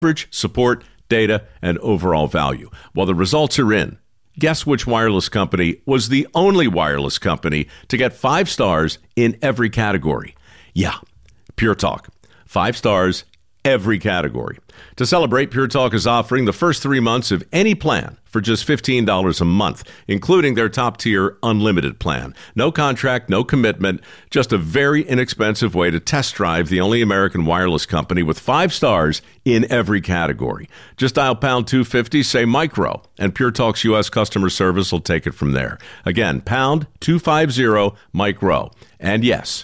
coverage, support, data, and overall value. Well, the results are in. Guess which wireless company was the only wireless company to get 5 stars in every category? Yeah, Pure Talk. 5 stars, every category. To celebrate, Pure Talk is offering the first 3 months of any plan for just $15 a month, including their top-tier unlimited plan. No contract, no commitment, just a very inexpensive way to test drive the only American wireless company with 5 stars in every category. Just dial pound 250, say micro, and Pure Talk's U.S. customer service will take it from there. Again, pound 250 micro. And yes,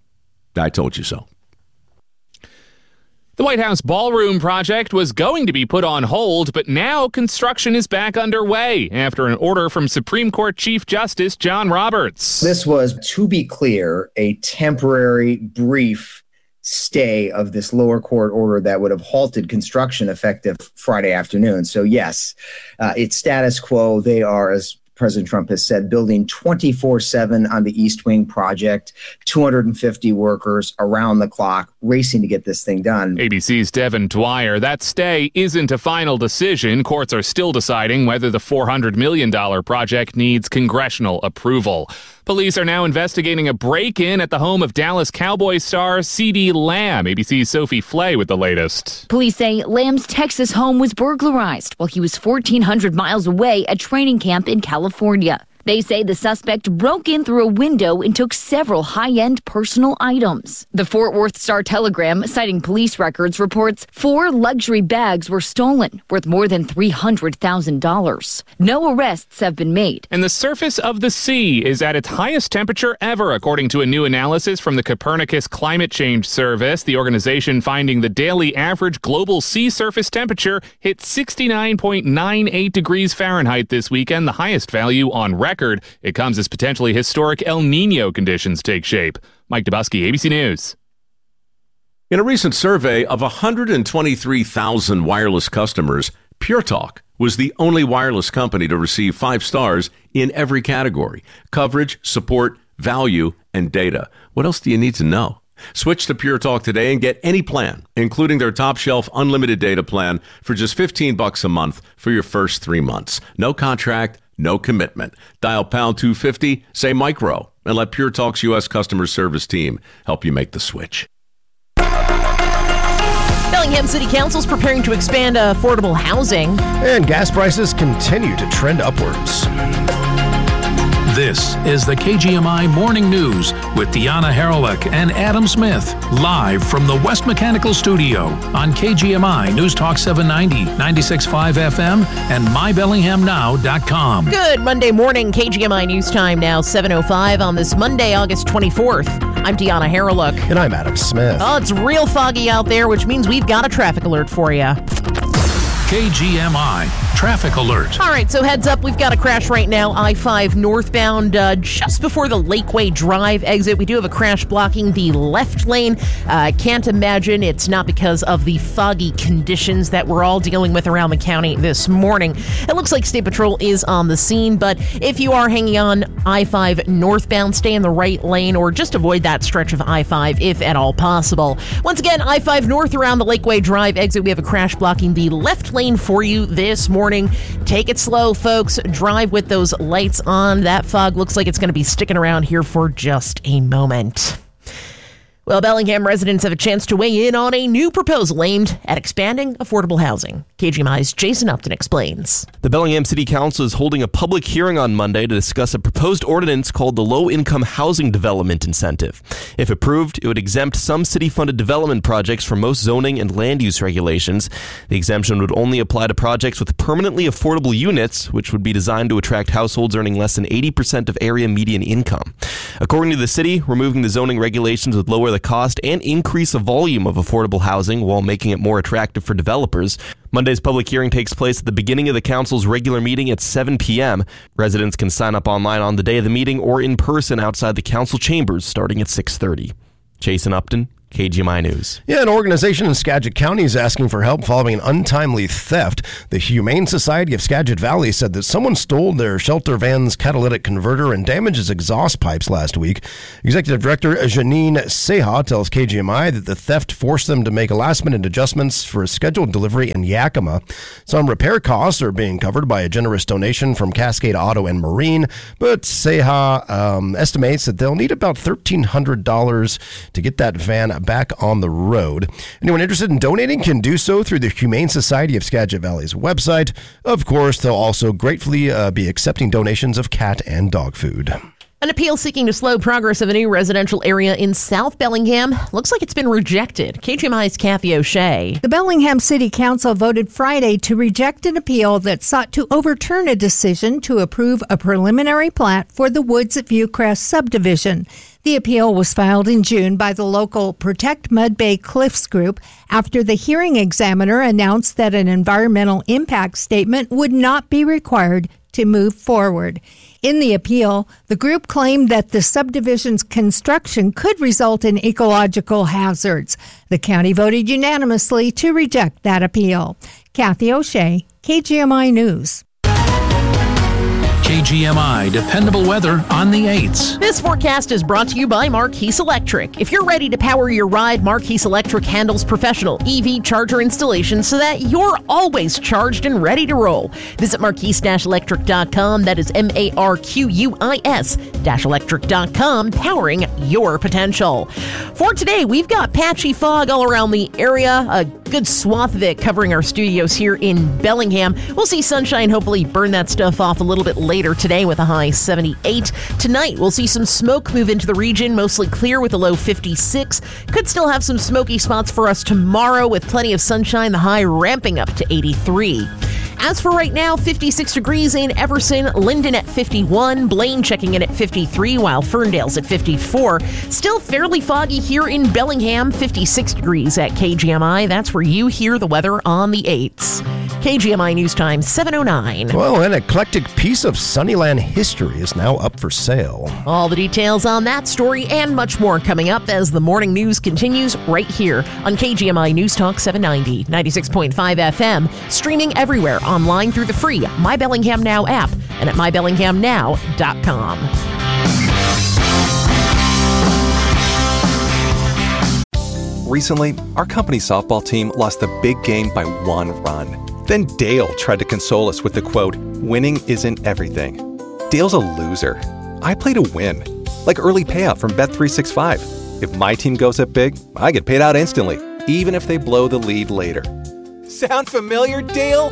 I told you so. The White House ballroom project was going to be put on hold, but now construction is back underway after an order from Supreme Court Chief Justice John Roberts. This was, to be clear, a temporary, brief stay of this lower court order that would have halted construction effective Friday afternoon. So yes, it's status quo. They are, as President Trump has said, building 24/7 on the East Wing project, 250 workers around the clock, racing to get this thing done. ABC's Devin Dwyer. That stay isn't a final decision. Courts are still deciding whether the $400 million project needs congressional approval. Police are now investigating a break-in at the home of Dallas Cowboys star CeeDee Lamb. ABC's Sophie Flay with the latest. Police say Lamb's Texas home was burglarized while he was 1,400 miles away at training camp in California. They say the suspect broke in through a window and took several high-end personal items. The Fort Worth Star-Telegram, citing police records, reports 4 luxury bags were stolen, worth more than $300,000. No arrests have been made. And the surface of the sea is at its highest temperature ever, according to a new analysis from the Copernicus Climate Change Service. The organization finding the daily average global sea surface temperature hit 69.98 degrees Fahrenheit this weekend, the highest value on record. It comes as potentially historic El Nino conditions take shape. Mike Dubusky, ABC News. In a recent survey of 123,000 wireless customers, Pure Talk was the only wireless company to receive 5 stars in every category: coverage, support, value, and data. What else do you need to know? Switch to Pure Talk today and get any plan, including their top shelf unlimited data plan, for just $15 a month for your first 3 months. No contract, no commitment. Dial pound 250, say micro, and let Pure Talk's U.S. customer service team help you make the switch. Bellingham City Council's preparing to expand affordable housing. And gas prices continue to trend upwards. This is the KGMI Morning News with Deanna Haralick and Adam Smith, live from the West Mechanical Studio on KGMI News Talk 790, 96.5 FM, and mybellinghamnow.com. Good Monday morning, KGMI News Time now, 7:05 on this Monday, August 24th. I'm Deanna Haralick. And I'm Adam Smith. Oh, it's real foggy out there, which means we've got a traffic alert for you. KGMI Traffic Alert. All right, so heads up, we've got a crash right now, I-5 northbound, just before the Lakeway Drive exit. We do have a crash blocking the left lane. I can't imagine it's not because of the foggy conditions that we're all dealing with around the county this morning. It looks like State Patrol is on the scene, but if you are hanging on I-5 northbound, stay in the right lane or just avoid that stretch of I-5 if at all possible. Once again, I-5 north around the Lakeway Drive exit. We have a crash blocking the left lane for you this morning. Take it slow, folks. Drive with those lights on. That fog looks like it's going to be sticking around here for just a moment. Well, Bellingham residents have a chance to weigh in on a new proposal aimed at expanding affordable housing. KGMI's Jason Upton explains. The Bellingham City Council is holding a public hearing on Monday to discuss a proposed ordinance called the Low-Income Housing Development Incentive. If approved, it would exempt some city-funded development projects from most zoning and land use regulations. The exemption would only apply to projects with permanently affordable units, which would be designed to attract households earning less than 80% of area median income. According to the city, removing the zoning regulations would lower the cost and increase the volume of affordable housing while making it more attractive for developers. Monday's public hearing takes place at the beginning of the council's regular meeting at 7 p.m. Residents can sign up online on the day of the meeting or in person outside the council chambers starting at 6:30. Jason Upton, KGMI News. Yeah, an organization in Skagit County is asking for help following an untimely theft. The Humane Society of Skagit Valley said that someone stole their shelter van's catalytic converter and damaged its exhaust pipes last week. Executive Director Janine Seha tells KGMI that the theft forced them to make last-minute adjustments for a scheduled delivery in Yakima. Some repair costs are being covered by a generous donation from Cascade Auto and Marine, but Seha estimates that they'll need about $1,300 to get that van back on the road. Anyone interested in donating can do so through the Humane Society of Skagit Valley's website. Of course, they'll also gratefully be accepting donations of cat and dog food. An appeal seeking to slow progress of a new residential area in South Bellingham looks like it's been rejected. KGMI's Kathy O'Shea. The Bellingham City Council voted Friday to reject an appeal that sought to overturn a decision to approve a preliminary plat for the Woods at Viewcrest subdivision. The appeal was filed in June by the local Protect Mud Bay Cliffs group after the hearing examiner announced that an environmental impact statement would not be required to move forward. In the appeal, the group claimed that the subdivision's construction could result in ecological hazards. The county voted unanimously to reject that appeal. Kathy O'Shea, KGMI News. KGMI dependable weather on the 8s. This forecast is brought to you by Marquise Electric. If you're ready to power your ride, Marquise Electric handles professional EV charger installation so that you're always charged and ready to roll. Visit marquise-electric.com. That is MARQUIS-electric.com, powering your potential. For today, we've got patchy fog all around the area, a good swath of it covering our studios here in Bellingham. We'll see sunshine, hopefully burn that stuff off a little bit later today with a high 78. Tonight, we'll see some smoke move into the region, mostly clear with a low 56. Could still have some smoky spots for us tomorrow with plenty of sunshine, the high ramping up to 83. As for right now, 56 degrees in Everson, Linden at 51, Blaine checking in at 53, while Ferndale's at 54. Still fairly foggy here in Bellingham, 56 degrees at KGMI. That's where you hear the weather on the 8s. KGMI News Time, 7:09. Well, an eclectic piece of Sunnyland history is now up for sale. All the details on that story and much more coming up as the morning news continues right here on KGMI News Talk 790, 96.5 FM, streaming everywhere online through the free My Bellingham Now app and at mybellinghamnow.com. Recently, our company's softball team lost the big game by 1 run. Then Dale tried to console us with the quote, "Winning isn't everything." Dale's a loser. I play to win, like early payout from Bet365. If my team goes up big, I get paid out instantly, even if they blow the lead later. Sound familiar, Dale?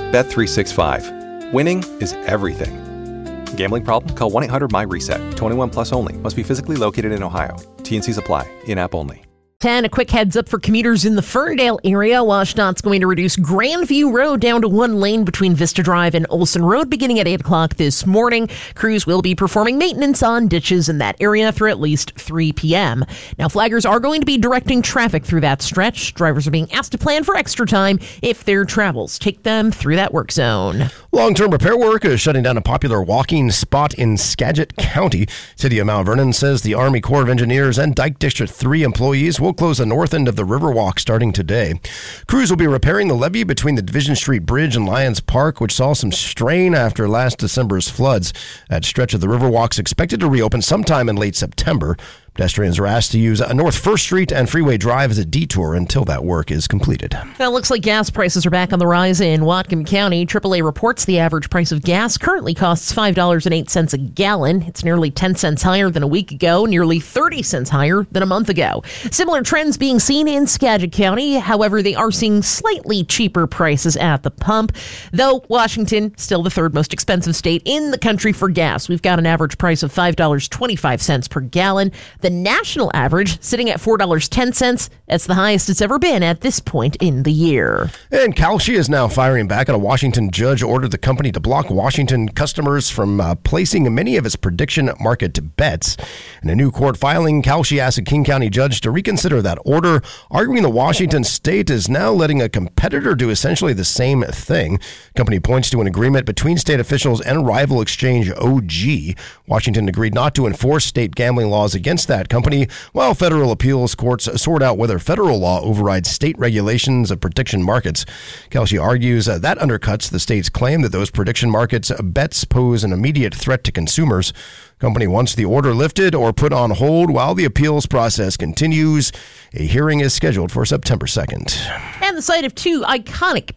Bet365. Winning is everything. Gambling problem? Call 1-800-MY-RESET. 21 plus only. Must be physically located in Ohio. T&Cs apply. In-app only. 10, a quick heads up for commuters in the Ferndale area. WashDOT's going to reduce Grandview Road down to 1 lane between Vista Drive and Olson Road beginning at 8 o'clock this morning. Crews will be performing maintenance on ditches in that area through at least 3 p.m. Now, flaggers are going to be directing traffic through that stretch. Drivers are being asked to plan for extra time if their travels take them through that work zone. Long-term repair work is shutting down a popular walking spot in Skagit County. City of Mount Vernon says the Army Corps of Engineers and Dike District 3 employees will close the north end of the Riverwalk starting today. Crews will be repairing the levee between the Division Street Bridge and Lions Park, which saw some strain after last December's floods. That stretch of the Riverwalk is expected to reopen sometime in late September. Pedestrians are asked to use North 1st Street and Freeway Drive as a detour until that work is completed. Well, it looks like gas prices are back on the rise in Whatcom County. AAA reports the average price of gas currently costs $5.08 a gallon. It's nearly 10 cents higher than a week ago, nearly 30 cents higher than a month ago. Similar trends being seen in Skagit County. However, they are seeing slightly cheaper prices at the pump, though Washington, still the 3rd most expensive state in the country for gas. We've got an average price of $5.25 per gallon. The national average sitting at $4.10. That's the highest it's ever been at this point in the year. And Kalshi is now firing back. A Washington judge ordered the company to block Washington customers from placing many of its prediction market bets. In a new court filing, Kalshi asked a King County judge to reconsider that order, arguing the Washington state is now letting a competitor do essentially the same thing. The company points to an agreement between state officials and rival exchange OG. Washington agreed not to enforce state gambling laws against that company while federal appeals courts sort out whether federal law overrides state regulations of prediction markets. Kelce argues that undercuts the state's claim that those prediction markets bets pose an immediate threat to consumers. Company wants the order lifted or put on hold while the appeals process continues. A hearing is scheduled for September 2nd. And the site of two iconic